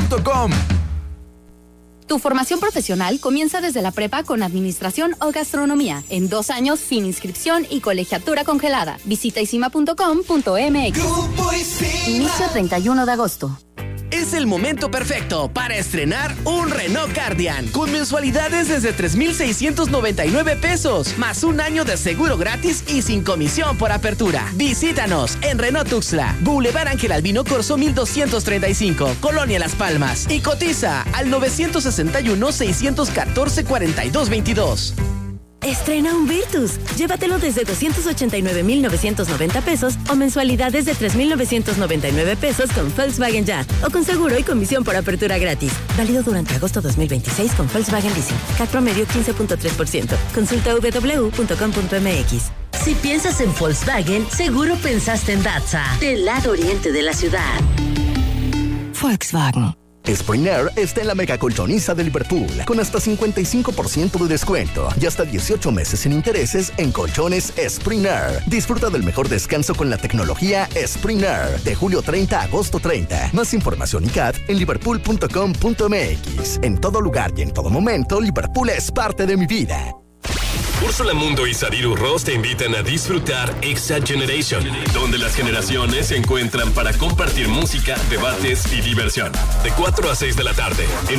liverpool.com. Tu formación profesional comienza desde la prepa con administración o gastronomía. En 2 años, sin inscripción y colegiatura congelada. Visita isima.com.mx. Inicio 31 de agosto. Es el momento perfecto para estrenar un Renault Guardian con mensualidades desde 3,699 pesos, más 1 año de seguro gratis y sin comisión por apertura. Visítanos en Renault Tuxtla, Boulevard Ángel Albino Corzo 1235, Colonia Las Palmas, y cotiza al 961-614-4222. Estrena un Virtus. Llévatelo desde 289,990 pesos o mensualidades de 3,999 pesos con Volkswagen Ya o con seguro y comisión por apertura gratis. Válido durante agosto 2026 con Volkswagen Leasing. CAC promedio 15.3%. Consulta www.com.mx. Si piensas en Volkswagen, seguro pensaste en Datsa, del lado oriente de la ciudad. Volkswagen. Spring Air está en la mega colchoniza de Liverpool, con hasta 55% de descuento y hasta 18 meses sin intereses en colchones Spring Air. Disfruta del mejor descanso con la tecnología Spring Air, de julio 30 a agosto 30. Más información y CAT en liverpool.com.mx. En todo lugar y en todo momento, Liverpool es parte de mi vida. Úrsula Mundo y Sadiru Ross te invitan a disfrutar Exa Generation, donde las generaciones se encuentran para compartir música, debates y diversión. De 4 a 6 de la tarde, en